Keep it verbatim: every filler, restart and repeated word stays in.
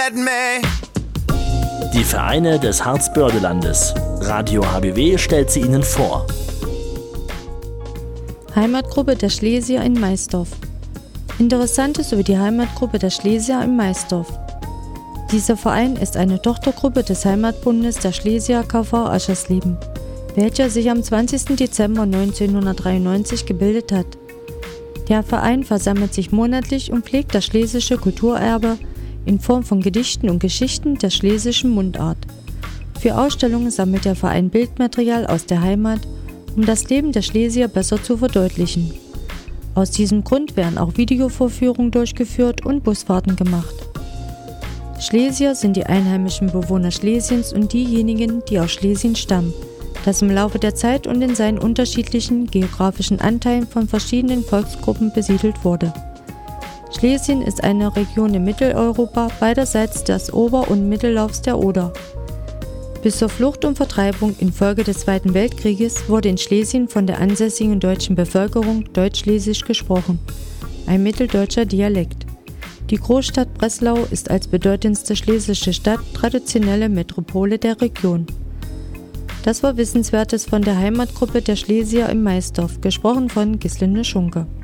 at me. Die Vereine des Harzbördelandes. Radio H B W stellt sie Ihnen vor. Heimatgruppe der Schlesier in Maisdorf. Interessantes über die Heimatgruppe der Schlesier in Maisdorf. Dieser Verein ist eine Tochtergruppe des Heimatbundes der Schlesier K V Aschersleben, welcher sich am zwanzigsten Dezember neunzehnhundertdreiundneunzig gebildet hat. Der Verein versammelt sich monatlich und pflegt das schlesische Kulturerbe in Form von Gedichten und Geschichten der schlesischen Mundart. Für Ausstellungen sammelt der Verein Bildmaterial aus der Heimat, um das Leben der Schlesier besser zu verdeutlichen. Aus diesem Grund werden auch Videovorführungen durchgeführt und Busfahrten gemacht. Schlesier sind die einheimischen Bewohner Schlesiens und diejenigen, die aus Schlesien stammen, das im Laufe der Zeit und in seinen unterschiedlichen geografischen Anteilen von verschiedenen Volksgruppen besiedelt wurde. Schlesien ist eine Region in Mitteleuropa beiderseits des Ober- und Mittellaufs der Oder. Bis zur Flucht und Vertreibung infolge des Zweiten Weltkrieges wurde in Schlesien von der ansässigen deutschen Bevölkerung Deutschschlesisch gesprochen, ein mitteldeutscher Dialekt. Die Großstadt Breslau ist als bedeutendste schlesische Stadt traditionelle Metropole der Region. Das war Wissenswertes von der Heimatgruppe der Schlesier in Maisdorf, gesprochen von Gislinde Schunke.